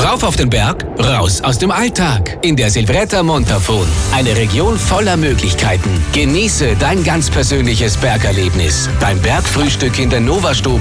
Rauf auf den Berg, raus aus dem Alltag. In der Silvretta Montafon. Eine Region voller Möglichkeiten. Genieße dein ganz persönliches Bergerlebnis. Beim Bergfrühstück in der Nova-Stube